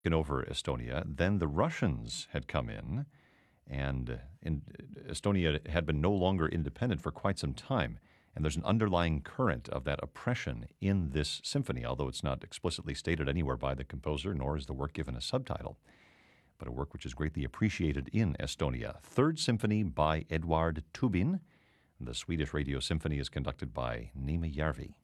taken over Estonia. Then the Russians had come in, and Estonia had been no longer independent for quite some time. And there's an underlying current of that oppression in this symphony, although it's not explicitly stated anywhere by the composer, nor is the work given a subtitle, but a work which is greatly appreciated in Estonia. Third Symphony by Eduard Tubin. The Swedish Radio Symphony is conducted by Nima Järvi.